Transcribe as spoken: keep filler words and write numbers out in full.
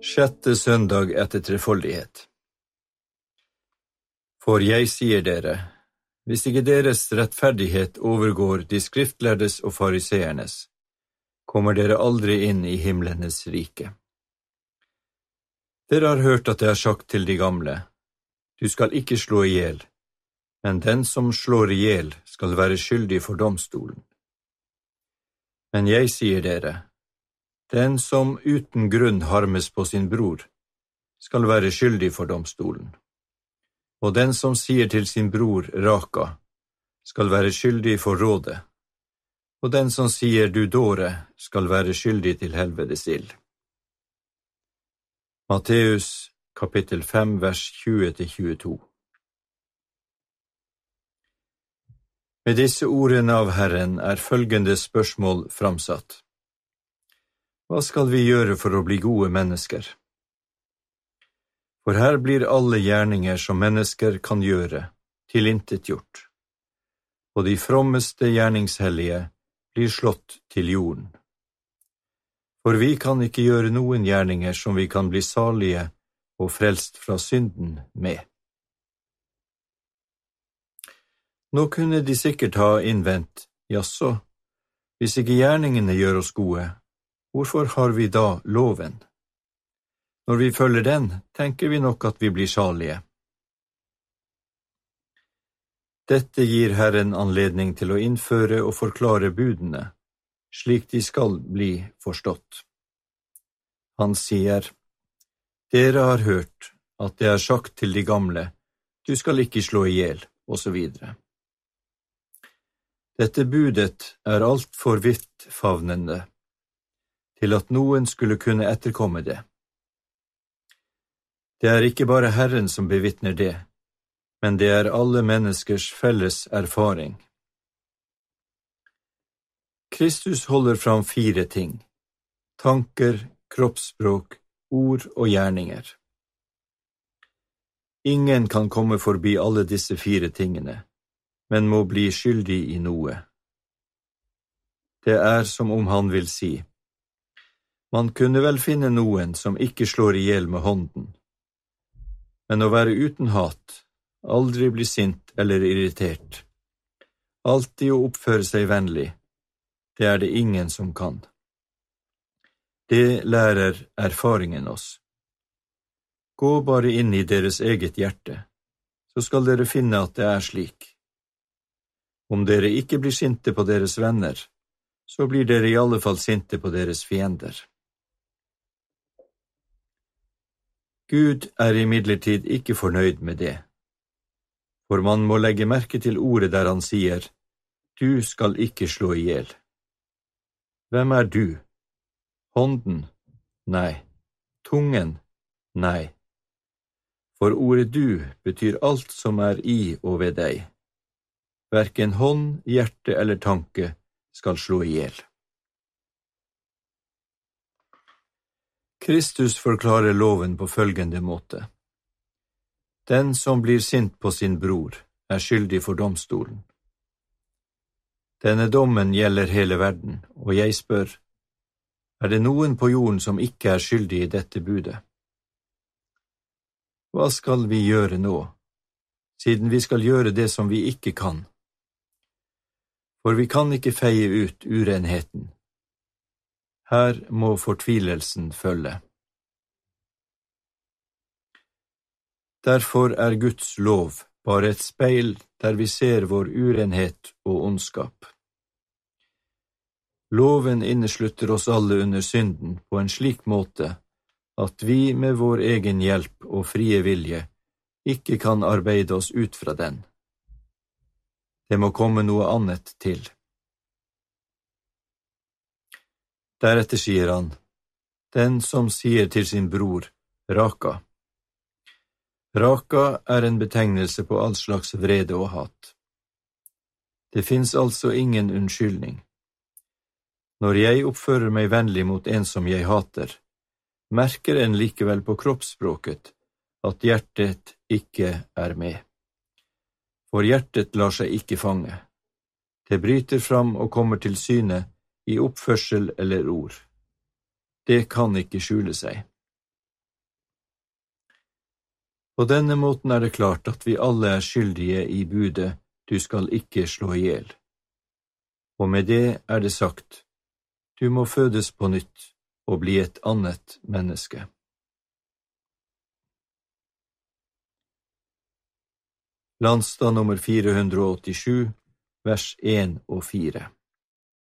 Sjette søndag etter trefoldighet. For jeg sier dere, hvis ikke deres rettferdighet overgår de skriftlærdes og fariseernes, kommer dere aldri inn i himlenes rike. Dere har hørt at jeg har sagt til de gamle, du skal ikke slå ihjel, men den som slår ihjel skal være skyldig for domstolen. Men jeg sier dere, den som uten grunn harmes på sin bror, skal være skyldig for domstolen. Og den som sier til sin bror Raka, skal være skyldig for rådet. Og den som sier du dåre, skal være skyldig til helvetes ild. Matteus kapittel fem vers tjue til tjueto. Med disse ordene av Herren er følgende spørsmål framsatt. Hva skal vi gjøre for å bli gode mennesker? For her blir alle gjerninger som mennesker kan gjøre, tilintetgjort, og de frommeste gjerningshellige blir slått til jorden. For vi kan ikke gjøre noen gjerninger som vi kan bli salige og frelst fra synden med. Nå kunne de sikkert ha innvendt, jaså, hvis ikke gjerningene gjør oss gode, hvorfor har vi da loven? Når vi følger den, tenker vi nok at vi blir salige. Dette gir Herren anledning til å innføre og forklare budene, slik de skal bli forstått. Han sier, dere har hørt at det er sagt til de gamle, du skal ikke slå ihjel, og så videre. Dette budet er alt for vidtfavnende, til at noen skulle kunne etterkomme det. Det er ikke bare Herren som bevitner det, men det er alle menneskers felles erfaring. Kristus holder fram fire ting, tanker, kroppsspråk, ord og gjerninger. Ingen kan komme forbi alle disse fire tingene, men må bli skyldig i noe. Det er som om han vil si, man kunne vel finne noen som ikke slår ihjel med hånden. Men å være uten hat, aldri bli sint eller irritert, alltid å oppføre seg vennlig, det er det ingen som kan. Det lærer erfaringen oss. Gå bare inn i deres eget hjerte, så skal dere finne at det er slik. Om dere ikke blir sinte på deres venner, så blir dere i alle fall sinte på deres fiender. Gud er imidlertid ikke fornøyd med det, for man må legge merke til ordet der han sier, du skal ikke slå ihjel. Hvem er du? Hånden? Nei. Tungen? Nei. For ordet du betyr alt som er i og ved deg. Hverken hånd, hjerte eller tanke skal slå ihjel. Kristus forklarer loven på følgende måte. Den som blir sint på sin bror, er skyldig for domstolen. Denne dommen gjelder hele verden, og jeg spør, er det noen på jorden som ikke er skyldig i dette budet? Hva skal vi gjøre nå, siden vi skal gjøre det som vi ikke kan? For vi kan ikke feie ut urenheten. Her må fortvilelsen følge. Derfor er Guds lov bare et speil der vi ser vår urenhet og ondskap. Loven inneslutter oss alle under synden på en slik måte at vi med vår egen hjelp og frie vilje ikke kan arbeide oss ut fra den. Det må komme noe annet til. Deretter sier han, den som sier til sin bror, Raka. Raka er en betegnelse på all slags vrede og hat. Det finnes altså ingen unnskyldning. Når jeg oppfører meg vennlig mot en som jeg hater, merker en likevel på kroppsspråket at hjertet ikke er med. For hjertet lar seg ikke fange. Det bryter fram og kommer til syne i oppførsel eller ord. Det kan ikke skjule seg. På denne måten er det klart at vi alle er skyldige i budet, du skal ikke slå ihjel. Og med det er det sagt, du må fødes på nytt og bli et annet menneske. Landstad nummer fire hundre og åttisju, vers én og fire.